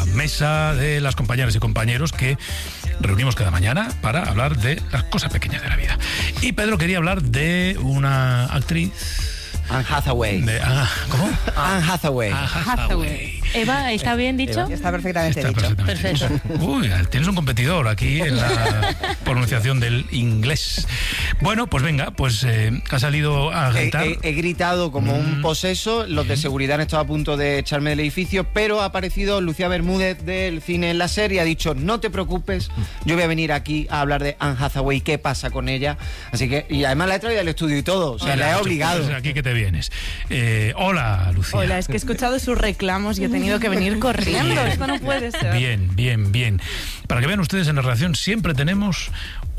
mesa de las compañeras y compañeros que reunimos cada mañana para hablar de las cosas pequeñas de la vida. Y Pedro quería hablar de una actriz... Anne Hathaway. ¿Cómo? Anne Hathaway. Eva, ¿está bien dicho? Está perfectamente Está dicho. Perfecto. Uy, tienes un competidor aquí en la pronunciación del inglés. Bueno, pues venga, pues ha salido a gritar. He gritado como un poseso. Los de seguridad han estado a punto de echarme del edificio, pero ha aparecido Lucía Bermúdez del Cine en la Serie y ha dicho: no te preocupes, yo voy a venir aquí a hablar de Anne Hathaway, qué pasa con ella. Así que, y además la he traído al estudio y todo, o sea, la he obligado. Pues aquí que te vienes. Hola, Lucía. Hola, es que he escuchado sus reclamos y he tenido que venir corriendo. Esto no puede ser. Bien. Para que vean ustedes, en la redacción siempre tenemos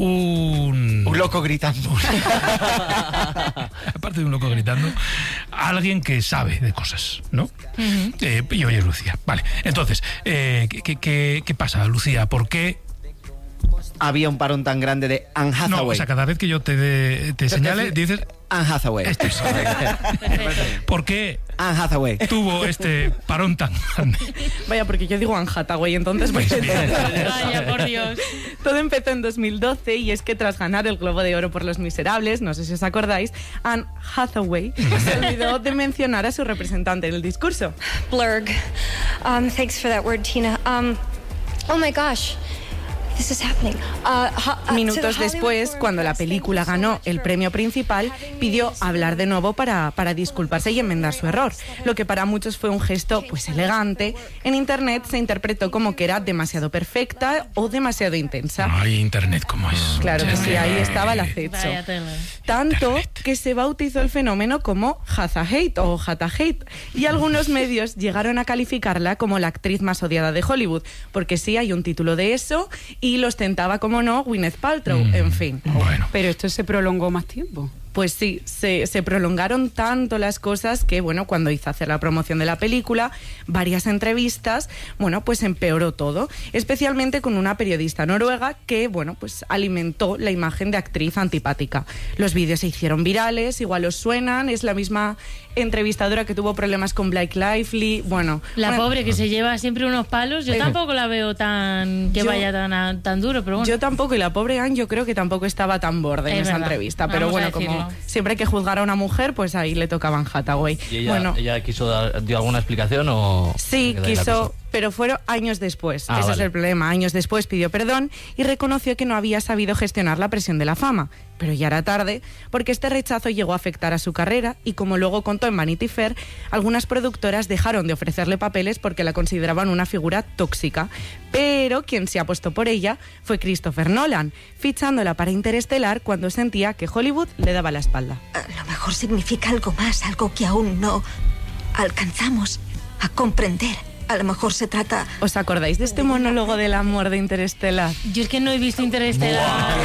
un loco gritando. Aparte de un loco gritando, alguien que sabe de cosas, ¿no? Y hoy es Lucía. Vale, entonces, ¿qué pasa, Lucía? ¿Por qué había un parón tan grande de Anne Hathaway? No, o sea, cada vez que yo te señale, dices... Anne Hathaway. Esto es. ¿Por qué Anne Hathaway tuvo este parón tan grande? Vaya, porque yo digo Anne Hathaway, entonces... Pues Vaya, por Dios. Todo empezó en 2012 y es que tras ganar el Globo de Oro por Los Miserables, no sé si os acordáis, Anne Hathaway se olvidó de mencionar a su representante en el discurso. Blurg. Thanks for that word, Tina. Oh my gosh. This is happening. Minutos después, cuando la película ganó el premio principal, pidió hablar de nuevo para disculparse y enmendar su error, lo que para muchos fue un gesto pues elegante. En internet se interpretó como que era demasiado perfecta o demasiado intensa. Ay, internet, ¿cómo es? Claro que sí, ahí estaba el acecho. Tanto que se bautizó el fenómeno como Hathaway o Hathaway, y algunos medios llegaron a calificarla como la actriz más odiada de Hollywood, porque sí hay un título de eso, y lo ostentaba, como no, Gwyneth Paltrow, en fin. Bueno. Pero esto se prolongó más tiempo. Pues sí, se prolongaron tanto las cosas que, bueno, cuando hizo hacer la promoción de la película, varias entrevistas, bueno, pues empeoró todo, especialmente con una periodista noruega que, bueno, pues alimentó la imagen de actriz antipática. Los vídeos se hicieron virales, igual os suenan, es la misma entrevistadora que tuvo problemas con Blake Lively, bueno... La pobre que se lleva siempre unos palos, yo tampoco la veo tan vaya tan duro, pero bueno. Yo tampoco, y la pobre Anne yo creo que tampoco estaba tan borde en esa entrevista, pero bueno, como siempre hay que juzgar a una mujer, pues ahí le tocaba a Anne Hathaway. ¿Y ella dio alguna explicación o...? Sí, quiso, pero fueron años después. Ese es el problema. Años después pidió perdón y reconoció que no había sabido gestionar la presión de la fama. Pero ya era tarde, porque este rechazo llegó a afectar a su carrera y, como luego contó en Vanity Fair, algunas productoras dejaron de ofrecerle papeles porque la consideraban una figura tóxica. Pero quien se apostó por ella fue Christopher Nolan, fichándola para Interestelar cuando sentía que Hollywood le daba la espalda. A lo mejor significa algo más, algo que aún no alcanzamos a comprender. A lo mejor se trata... ¿Os acordáis de este monólogo del amor de Interestelar? Yo es que no he visto Interestelar.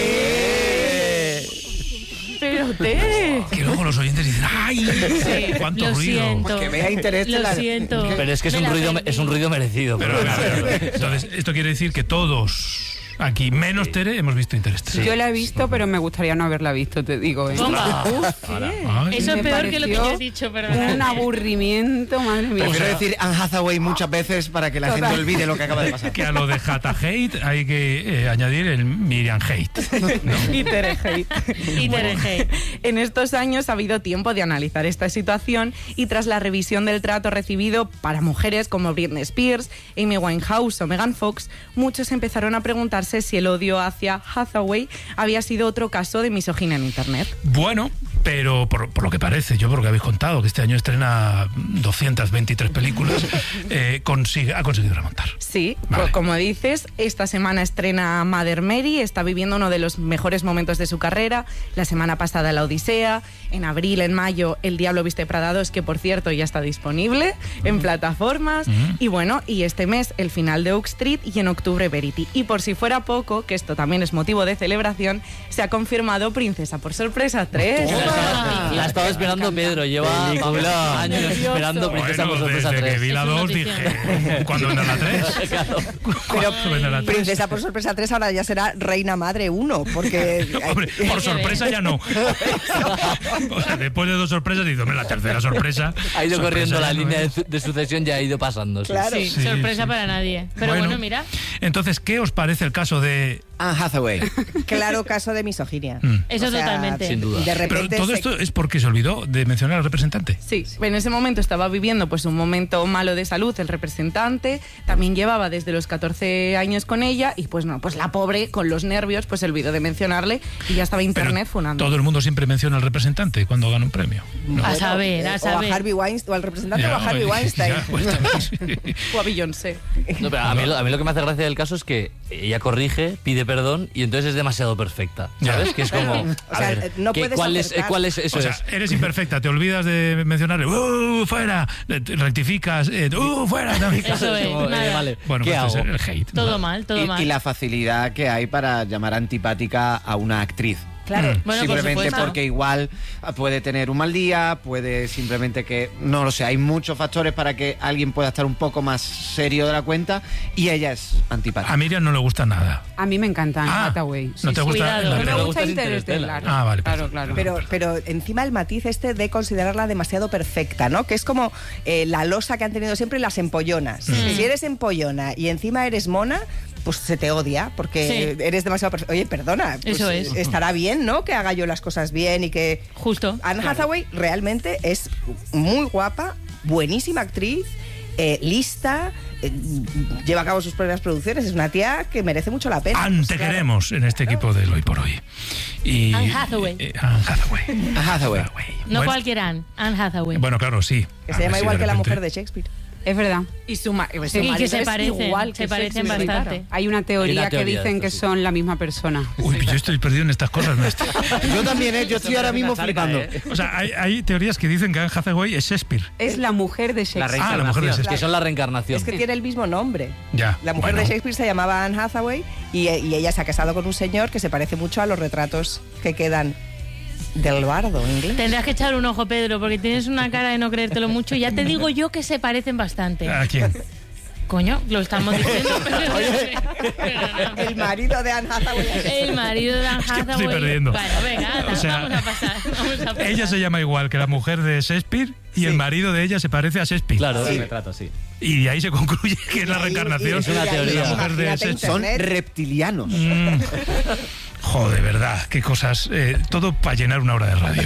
Pero que luego los oyentes dicen: ¡ay! Sí, ¡Cuánto lo ruido! siento. Que vea Interestelar. Lo siento. Pero es que es un ruido merecido. Pero, entonces, esto quiere decir que todos aquí, menos Tere, hemos visto Interestelar. Yo la he visto, pero me gustaría no haberla visto, te digo. Bomba. Eso es peor que lo que yo he dicho, perdón. Un aburrimiento, madre mía. Prefiero decir Anne Hathaway muchas veces para que la gente olvide lo que acaba de pasar. Que a lo de Hathaway hay que añadir el Miriam Hate, ¿no? Y Tere Hate. En estos años ha habido tiempo de analizar esta situación y tras la revisión del trato recibido para mujeres como Britney Spears, Amy Winehouse o Megan Fox, muchos empezaron a preguntarse si el odio hacia Hathaway había sido otro caso de misoginia en internet. Bueno, pero por lo que parece, yo por lo que habéis contado, que este año estrena 223 películas, ha conseguido remontar. Sí, vale. Como dices, esta semana estrena Mother Mary, está viviendo uno de los mejores momentos de su carrera. La semana pasada La Odisea, en abril, en mayo, El Diablo Viste Prada 2, que por cierto ya está disponible en plataformas. Y bueno, y este mes el final de Oak Street y en octubre Verity. Y por si fuera poco, que esto también es motivo de celebración, se ha confirmado Princesa por Sorpresa 3. La estaba esperando Pedro, lleva años esperando Princesa por Sorpresa 3. Desde que vi la 2 dije, ¿cuándo vendrá la 3? Pero Princesa por Sorpresa 3 ahora ya será Reina Madre 1, porque... Hombre, por sorpresa ya no. O sea, después de 2 sorpresas, digo, hombre, la tercera sorpresa... Ha ido corriendo la línea de sucesión, ya ha ido pasando. Claro. Sí, sorpresa para nadie. Pero bueno, mira. Entonces, ¿qué os parece el caso de Anne Hathaway? Claro caso de misoginia. Eso totalmente. Sin duda. De repente Pero todo esto es porque se olvidó de mencionar al representante. Sí, en ese momento estaba viviendo pues un momento malo de salud el representante, también llevaba desde los 14 años con ella y pues no, pues la pobre con los nervios pues se olvidó de mencionarle y ya estaba internet funando. Todo el mundo siempre menciona al representante cuando gana un premio. No. A saber. O a Harvey Weinstein, o al representante o a Harvey Weinstein. Pues O a Beyoncé. No, pero a mí lo que me hace gracia del caso es que ella corrige, pide perdón y entonces es demasiado perfecta. ¿Sabes? Que es como... O sea, no puedes ¿cuál es eso? O sea, eres imperfecta, te olvidas de mencionarle, fuera, rectificas, fuera. Eso es, nada. Vale, Bueno, ¿qué pues hago? es el hate. Todo mal, todo mal. Y la facilidad que hay para llamar antipática a una actriz. Claro. Bueno, por Simplemente supuesto. porque igual puede tener un mal día, puede simplemente que, no lo sé, hay muchos factores para que alguien pueda estar un poco más serio de la cuenta y ella es antipática. A Miriam no le gusta nada. A mí me encanta Anne Hathaway. ¿No te gusta? Cuidado. la No verdad? me gusta Interstellar. Interstellar. Ah, vale. Claro, claro. Pero encima el matiz este de considerarla demasiado perfecta, ¿no? Que es como la losa que han tenido siempre las empollonas. Si eres empollona y encima eres mona, pues se te odia porque eres demasiado perfecta. Oye, perdona, pues Eso es. estará bien, ¿no? Que haga yo las cosas bien y que... Justo. Anne Hathaway realmente es muy guapa, buenísima actriz, lista, lleva a cabo sus propias producciones, es una tía que merece mucho la pena. Te queremos en este equipo del Hoy por Hoy. Y, Anne Hathaway. Anne Hathaway. Anne Hathaway. No Bueno, cualquier Anne Hathaway. Bueno, claro, sí. Que se llama Sí, igual de que la repente. mujer de Shakespeare. Es verdad. Y su Y marido que se es parecen, igual que se parecen Shakespeare. bastante. Hay una teoría que teoría de dicen esto, que sí. son la misma persona. Uy, yo estoy perdido en estas cosas, maestro. Yo también, yo estoy ahora mismo flipando. O sea, hay teorías que dicen que Anne Hathaway es Shakespeare. Es la mujer de Shakespeare. La mujer de Que Shakespeare. son la reencarnación. Es que tiene el mismo nombre. Ya. La mujer bueno. de Shakespeare se llamaba Anne Hathaway y ella se ha casado con un señor que se parece mucho a los retratos que quedan del bardo inglés. Tendrás que echar un ojo, Pedro, porque tienes una cara de no creértelo mucho. Ya te digo yo que se parecen bastante. ¿A quién? Coño, lo estamos diciendo. El marido de Anne Hathaway. El marido de Anne que me estoy Hathaway. perdiendo. Bueno, venga, O sea, vamos a pasar. Ella se llama igual que la mujer de Shakespeare y el marido de ella se parece a Shakespeare. Claro, el retrato, sí. Y de ahí se concluye que es la reencarnación. Es una Y ahí, teoría. La mujer de imagínate Shakespeare. Son Internet. reptilianos. Joder, verdad, qué cosas. Todo para llenar una hora de radio.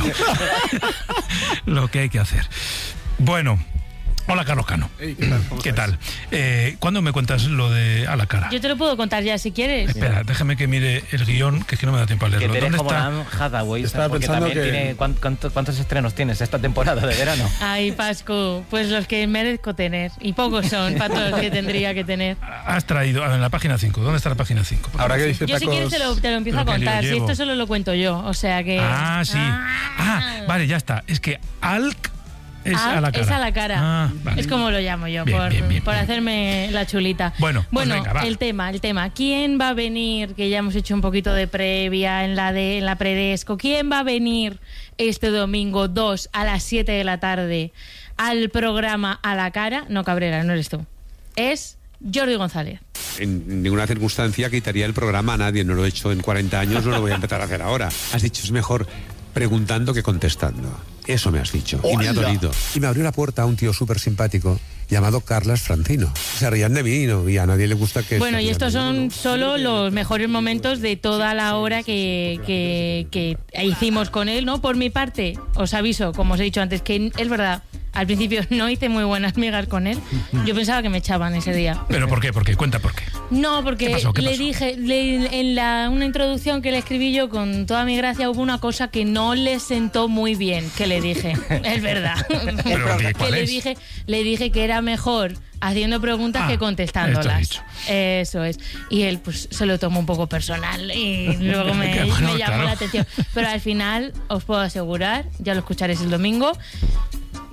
Lo que hay que hacer. Bueno. Hola, Carlos Cano. ¿Qué tal? ¿Cuándo me cuentas lo de A la cara? Yo te lo puedo contar ya si quieres. Espera, déjame que mire el guión, que es que no me da tiempo a Que leerlo. te eres ¿Dónde como está? Anne Hathaway, Estaba porque pensando también que- tiene... ¿Cuántos estrenos tienes esta temporada de verano? Ay, Pascu, pues los que merezco tener. Y pocos son para todos los que tendría que tener. Has traído, a ver, en la página 5. ¿Dónde está la página 5? Ahora que dice Yo si quieres te lo empiezo a Pero que contar. yo Si llevo. esto solo lo cuento yo. O sea que... Ah, sí. Vale, ya está. Es que Alk es a la cara. Es a la cara. Ah, vale. Es como lo llamo yo, Bien, por, bien, bien, por bien. hacerme la chulita. Bueno, pues venga, va. el tema. ¿Quién va a venir? Que ya hemos hecho un poquito de previa en la predesco. ¿Quién va a venir este domingo 2 a las 7 de la tarde al programa A la cara? No, Cabrera, no eres tú. Es Jordi González. En ninguna circunstancia quitaría el programa a nadie, no lo he hecho en 40 años, no lo voy a empezar a hacer ahora. Has dicho, es mejor preguntando que contestando. Eso me has dicho, y me ha dolido. Y me abrió la puerta a un tío súper simpático llamado Carlas Francino. Se rían de mí, ¿no? Y a nadie le gusta que... Bueno, se y rían estos de mí, son ¿no? solo los mejores momentos de toda la hora que hicimos con él, ¿no? Por mi parte, os aviso, como os he dicho antes, que es verdad, al principio no hice muy buenas migas con él. Yo pensaba que me echaban ese día. ¿Pero por qué? Cuenta por qué. No, porque ¿Qué pasó? ¿Qué le pasó? dije, en una introducción que le escribí yo con toda mi gracia, hubo una cosa que no le sentó muy bien, que le dije. Es verdad. Pero, ¿qué? ¿Cuál que es? le dije que era mejor haciendo preguntas que contestándolas. esto Eso es. Y él pues se lo tomó un poco personal y luego me Bueno, llamó claro. la atención. Pero al final os puedo asegurar, ya lo escucharéis el domingo,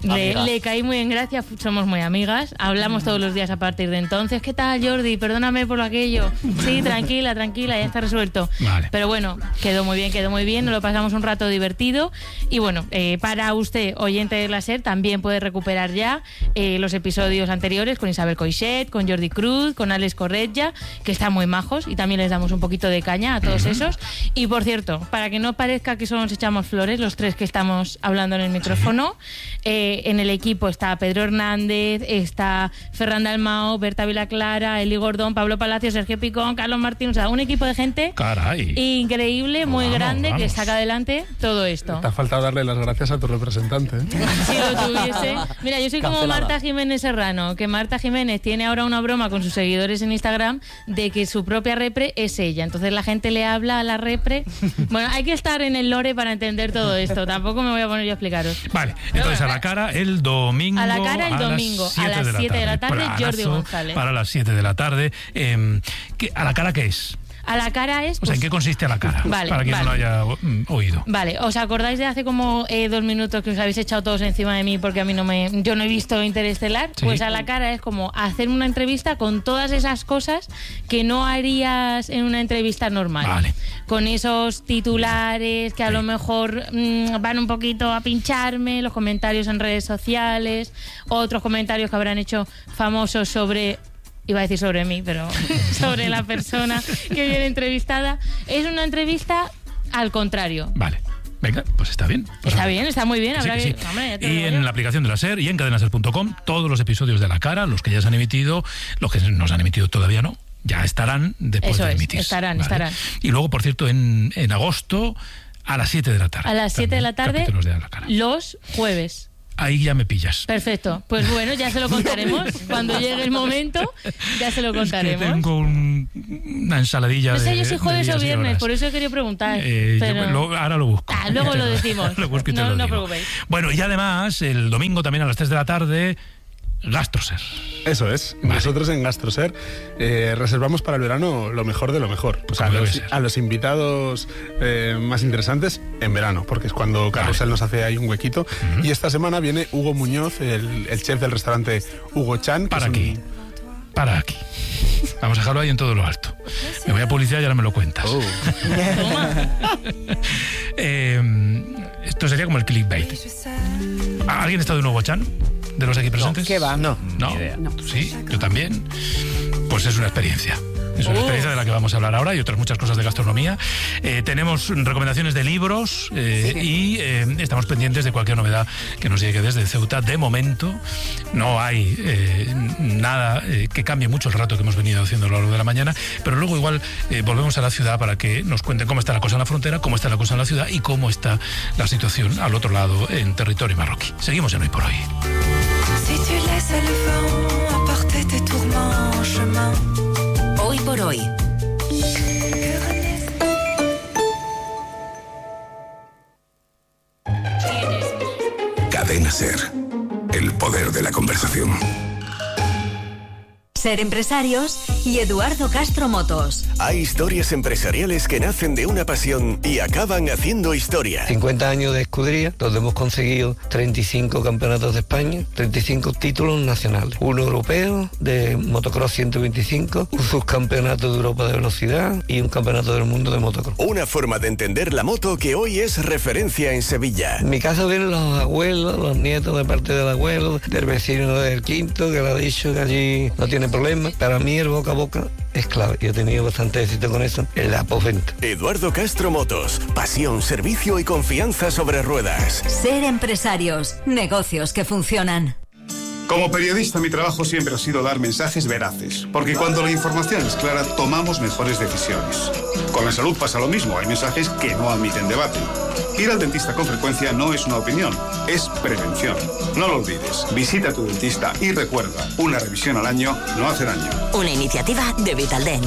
Le caí muy en gracia, somos muy amigas, hablamos todos los días a partir de entonces. ¿Qué tal, Jordi? Perdóname por aquello. Sí, tranquila, ya está resuelto. Vale. Pero bueno, quedó muy bien, nos lo pasamos un rato divertido. Y bueno, para usted, oyente de la SER, también puede recuperar ya los episodios anteriores con Isabel Coixet, con Jordi Cruz, con Alex Corretja, que están muy majos y también les damos un poquito de caña a todos esos. Y por cierto, para que no parezca que solo nos echamos flores, los tres que estamos hablando en el micrófono, en el equipo está Pedro Hernández, está Ferran Dalmau, Berta Vilaclara, Eli Gordón, Pablo Palacio, Sergio Picón, Carlos Martín, o sea, un equipo de gente increíble, muy grande, que saca adelante todo esto. Te ha faltado darle las gracias a tu representante. Si lo tuviese. Mira, yo soy como Marta Jiménez Serrano, que Marta Jiménez tiene ahora una broma con sus seguidores en Instagram de que su propia repre es ella. Entonces la gente le habla a la repre. Bueno, hay que estar en el lore para entender todo esto. Tampoco me voy a poner yo a explicaros. Vale, entonces a la cara el domingo. A la cara el domingo, a las 7 de la tarde, Jordi González. Para las 7 de la tarde. ¿A la cara qué es? A la cara es... O sea, ¿en qué consiste a la cara? Vale, para quien no lo haya oído. Vale, ¿os acordáis de hace como 2 minutos que os habéis echado todos encima de mí porque a mí yo no he visto Interestelar? Sí. Pues a la cara es como hacer una entrevista con todas esas cosas que no harías en una entrevista normal. Vale. Con esos titulares que a lo mejor van un poquito a pincharme, los comentarios en redes sociales, otros comentarios que habrán hecho famosos sobre... Iba a decir sobre mí, pero sobre la persona que viene entrevistada. Es una entrevista al contrario. Vale. Venga, pues está bien. Pues está bien, está muy bien. Sí, habrá sí. que... Hombre, y en la aplicación de la SER y en cadenaser.com, todos los episodios de La Cara, los que ya se han emitido, los que no se han emitido todavía no, ya estarán después de emitirse. Estarán. Y luego, por cierto, en agosto, a las 7 de la tarde. A las 7 de la tarde, de La Cara. Los jueves. Ahí ya me pillas. Perfecto. Pues bueno, ya se lo contaremos. Cuando llegue el momento, ya se lo contaremos. Es que tengo una ensaladilla. No sé yo si jueves o viernes, horas. por eso he querido preguntar. Pero... ahora lo busco. Luego lo decimos. Lo busco y no lo digo. preocupéis. Bueno, y además, el domingo también a las 3 de la tarde... Gastroser. Eso es. Vale. Nosotros en Gastroser reservamos para el verano lo mejor de lo mejor. Pues a los invitados más interesantes en verano, porque es cuando Carrusel nos hace ahí un huequito. Y esta semana viene Hugo Muñoz, el chef del restaurante Hugo Chan. Para aquí. Vamos a dejarlo ahí en todo lo alto. Me voy a publicidad y ahora me lo cuentas. Esto sería como el clickbait. ¿Alguien está de un Hugo Chan? ¿De los aquí presentes? ¿Qué va? No. Sí, yo también. Pues es una experiencia. Es una experiencia de la que vamos a hablar ahora y otras muchas cosas de gastronomía. Tenemos recomendaciones de libros y estamos pendientes de cualquier novedad que nos llegue desde Ceuta. De momento no hay nada que cambie mucho el rato que hemos venido haciendo a lo largo de la mañana, pero luego igual volvemos a la ciudad para que nos cuenten cómo está la cosa en la frontera, cómo está la cosa en la ciudad y cómo está la situación al otro lado en territorio marroquí. Seguimos en Hoy por Hoy. Si tu laisses le vent emporter tes tourments en chemin. Hoy por Hoy. Cadena Ser. El poder de la conversación. Ser Empresarios y Eduardo Castro Motos. Hay historias empresariales que nacen de una pasión y acaban haciendo historia. 50 años de escudería, donde hemos conseguido 35 campeonatos de España, 35 títulos nacionales, uno europeo de motocross 125, un subcampeonato de Europa de velocidad y un campeonato del mundo de motocross. Una forma de entender la moto que hoy es referencia en Sevilla. En mi casa vienen los abuelos, los nietos de parte del abuelo, del vecino del quinto, que le ha dicho que allí no tiene problema. Para mí el boca a boca es clave. Yo he tenido bastante éxito con eso en la postventa. Eduardo Castro Motos. Pasión, servicio y confianza sobre ruedas. Ser Empresarios. Negocios que funcionan. Como periodista, mi trabajo siempre ha sido dar mensajes veraces, porque cuando la información es clara, tomamos mejores decisiones. Con la salud pasa lo mismo, hay mensajes que no admiten debate. Ir al dentista con frecuencia no es una opinión, es prevención. No lo olvides, visita a tu dentista y recuerda, una revisión al año no hace daño. Una iniciativa de Vitaldent.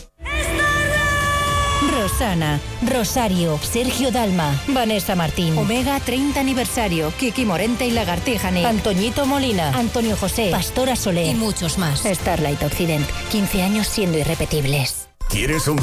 Rosana, Rosario, Sergio Dalma, Vanessa Martín, Omega 30 aniversario, Kiki Morente y Lagartijane, Antoñito Molina, Antonio José, Pastora Soler y muchos más. Starlight Occident, 15 años siendo irrepetibles. ¿Quieres un